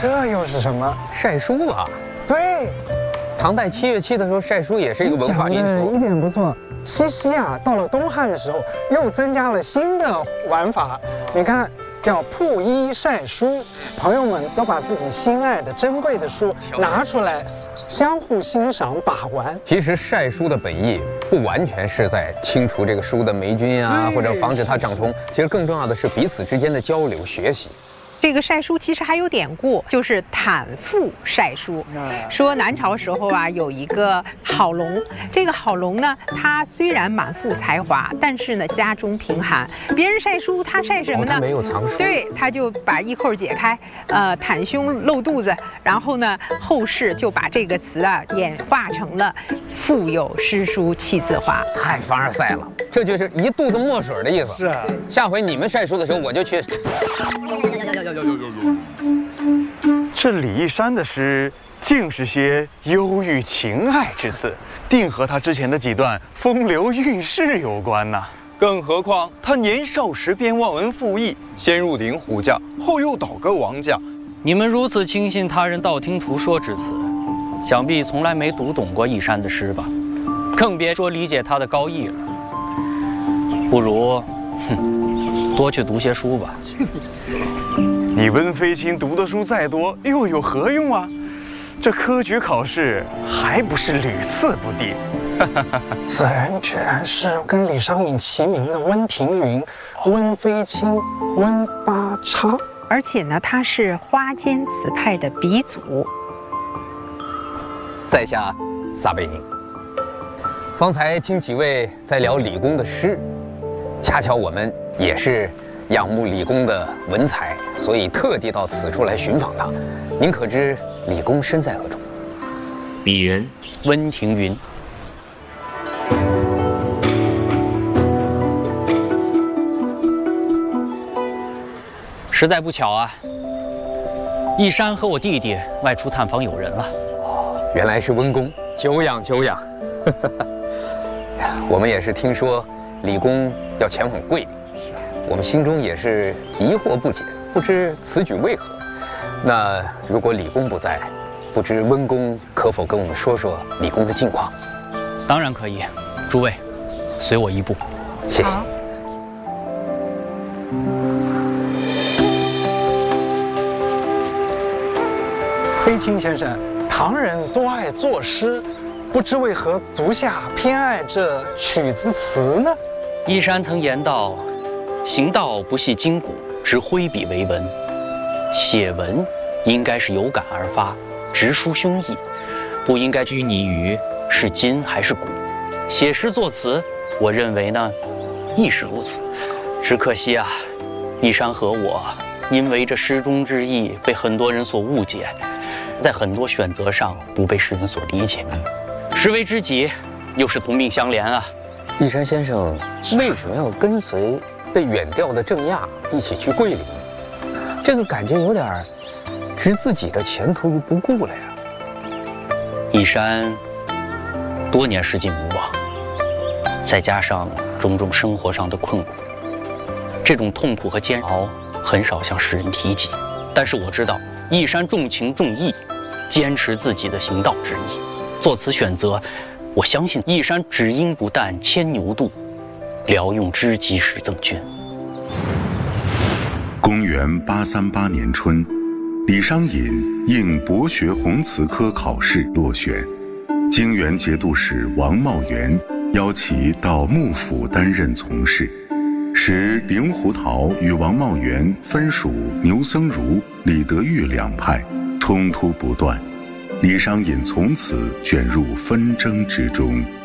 这又是什么？ 晒书啊？ 对， 唐代7月7的时候晒书也是一个文化因素。 一点不错。七夕啊，到了东汉的时候，又增加了新的玩法。你看，叫铺衣晒书，朋友们都把自己心爱的珍贵的书拿出来，相互欣赏把玩。 其实晒书的本意不完全是在清除这个书的霉菌啊，或者防止它长虫，其实更重要的是彼此之间的交流学习。 这个晒书其实还有典故，就是坦腹晒书。说南朝时候啊，有一个好龙，这个好龙呢，他虽然满腹才华，但是呢家中贫寒。别人晒书，他晒什么呢？ 他没有藏书。 对，他就把衣扣解开，袒胸露肚子，然后呢，后世就把这个词啊演化成了“腹有诗书气自华”。 太凡尔赛了，这就是一肚子墨水的意思。 是啊， 下回你们晒书的时候，我就去。 这李义山的诗尽是些忧郁情爱之词，定和他之前的几段风流韵事有关呐。 更何况他年少时便忘恩负义，先入林虎将，后又倒戈王将。 你们如此轻信他人道听途说之词，想必从来没读懂过义山的诗吧？更别说理解他的高义了。不如，多去读些书吧。 你温飞卿读的书再多，又有何用啊？这科举考试还不是屡次不第。 此人居然是跟李商隐齐名的温庭筠、温飞卿、温八叉， 而且呢，他是花间词派的鼻祖。 在下撒贝宁。方才听几位在聊李公的诗，恰巧我们也是仰慕李公的文采，所以特地到此处来寻访他。您可知李公身在何处？ 鄙人温庭筠。实在不巧啊，义山和我弟弟外出探访友人了。 哦，原来是温公，久仰久仰。我们也是听说李公要前往桂林，我们心中也是疑惑不解，不知此举为何。那如果李公不在，不知温公可否跟我们说说李公的近况？ 当然可以，诸位，随我一步。 谢谢。 飞卿先生，唐人多爱作诗，不知为何足下偏爱这曲子词呢？ 义山曾言道：“行道不系筋骨，只挥笔为文。”写文应该是有感而发，直抒胸臆，不应该拘泥于是筋还是骨。写诗作词，我认为呢，亦是如此。只可惜啊，义山和我因为这诗中之意被很多人所误解，在很多选择上不被世人所理解。诗为知己，又是同病相怜啊。 义山先生为什么要跟随被远调的郑亚一起去桂林？这个感觉有点置自己的前途于不顾了呀。 义山多年失尽无望，再加上种种生活上的困苦，这种痛苦和煎熬很少向世人提及。但是我知道义山重情重义，坚持自己的行道之意。做此选择，我相信义山只应不但牵牛渡，辽用知己使赠君。 公元838年春，李商隐应博学鸿词科考试落选，泾原节度使王茂元邀其到幕府担任从事，使令狐桃与王茂元分属牛僧孺、李德裕两派，冲突不断。李商隐从此卷入纷争之中。